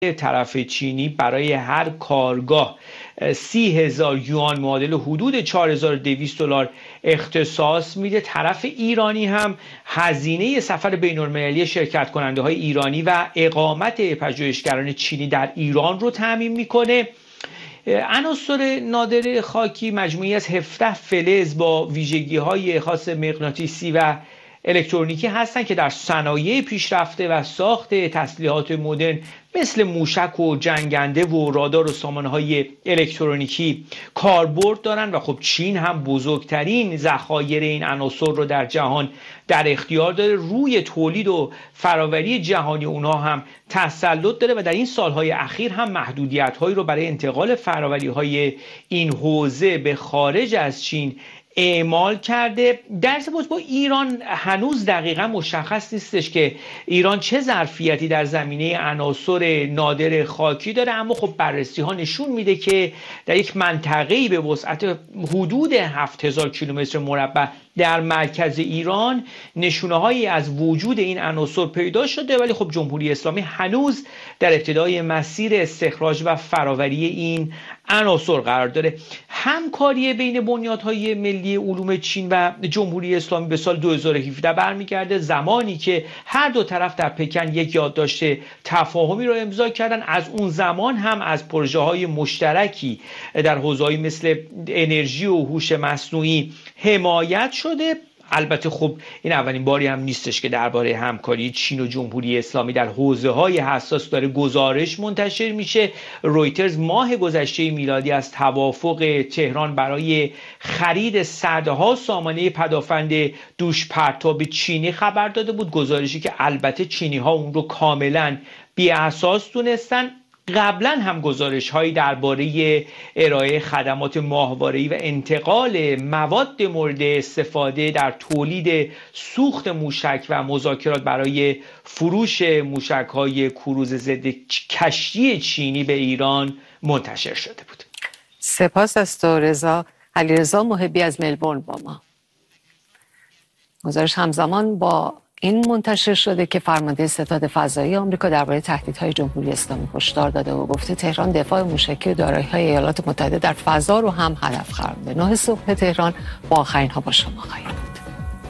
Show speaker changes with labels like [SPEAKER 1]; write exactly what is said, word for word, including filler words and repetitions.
[SPEAKER 1] طرف چینی برای هر کارگاه سی هزار یوان معادل حدود چهار هزار و دویست دلار اختصاص میده. طرف ایرانی هم هزینه سفر بین‌المللی شرکت کننده های ایرانی و اقامت پژوهشگران چینی در ایران رو تامین میکنه. عناصر نادر خاکی مجموعی از هفده فلز با ویژگی های خاص مغناطیسی و الکترونیکی هستند که در صنایع پیشرفته و ساخت تسلیحات مدرن مثل موشک و جنگنده و رادار و سامانه‌های الکترونیکی کاربرد دارند و خب چین هم بزرگترین ذخایر این عناصر رو در جهان در اختیار داره. روی تولید و فراوری جهانی اونها هم تسلط داره و در این سالهای اخیر هم محدودیت‌هایی رو برای انتقال فراوری‌های این حوزه به خارج از چین اعمال کرده. در ارتباط با ایران هنوز دقیقا مشخص نیستش که ایران چه ظرفیتی در زمینه عناصر نادر خاکی داره، اما خب بررسی ها نشون میده که در یک منطقه‌ای به وسعت حدود هفت هزار کیلومتر مربع در مرکز ایران نشونه‌هایی از وجود این عناصر پیدا شده، ولی خب جمهوری اسلامی هنوز در ابتدای مسیر استخراج و فراوری این عناصر قرار داره. همکاری بین بنیادهای ملی علوم چین و جمهوری اسلامی به سال دو هزار و هفده برمیگرده، زمانی که هر دو طرف در پکن یک یادداشت تفاهمی رو امضا کردن. از اون زمان هم از پروژه‌های مشترکی در حوزه‌های مثل انرژی و هوش مصنوعی حمایت شده. البته خب این اولین باری هم نیستش که درباره همکاری چین و جمهوری اسلامی در حوزه‌های حساس داره گزارش منتشر میشه. رویترز ماه گذشته میلادی از توافق تهران برای خرید صدها سامانه پدافند دوش پرتاب چینی خبر داده بود، گزارشی که البته چینی‌ها اون رو کاملا بی اساس دونستن. قبلا هم گزارش هایی درباره ارائه خدمات ماهواره‌ای و انتقال مواد مورد استفاده در تولید سوخت موشک و مذاکرات برای فروش موشک های کروز ضد کشتی چینی به ایران منتشر شده بود.
[SPEAKER 2] سپاس از تو رضا. علیرضا محبی از ملبورن با ما. گزارش همزمان با این منتشر شده که فرمانده ستاد فضایی آمریکا درباره تهدیدهای جمهوری اسلامی هشدار داده و گفته تهران دفاع موشکی و دارایی‌های ایالات متحده در فضا رو هم هدف قرار میده. نه صبح تهران با آخرین ها با شما خواهیم.